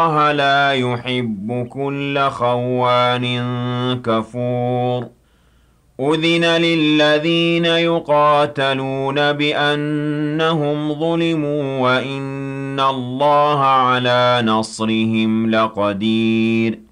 الله لا يحب كل خوان كفور أذن للذين يقاتلون بأنهم ظلموا وإن الله على نصرهم لقدير